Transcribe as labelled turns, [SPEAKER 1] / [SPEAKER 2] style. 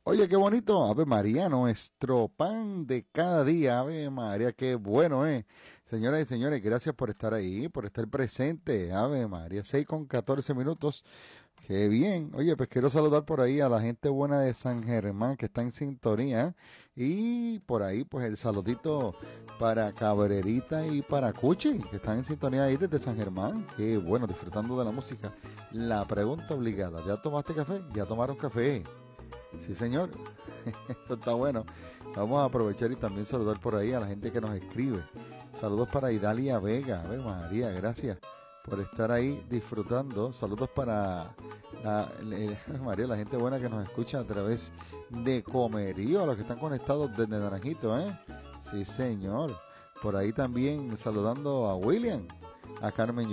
[SPEAKER 1] Oye, qué bonito. Ave María, nuestro pan de cada día. Ave María, qué bueno, ¿eh? Señoras y señores, gracias por estar ahí, por estar presente. Ave María, 6:14. Qué bien. Oye, pues quiero saludar por ahí a la gente buena de San Germán que está en sintonía. Y por ahí, pues el saludito para Cabrerita y para Cuchi, que están en sintonía ahí desde San Germán. Qué bueno, disfrutando de la música. La pregunta obligada, ¿ya tomaste café? ¿Ya tomaron café? Sí, señor. Eso está bueno. Vamos a aprovechar y también saludar por ahí a la gente que nos escribe. Saludos para Idalia Vega. Ave María, gracias por estar ahí disfrutando. Saludos para María, la gente buena que nos escucha a través de Comerío, a los que están conectados desde Naranjito, ¿eh? Sí, señor. Por ahí también saludando a William, a Carmen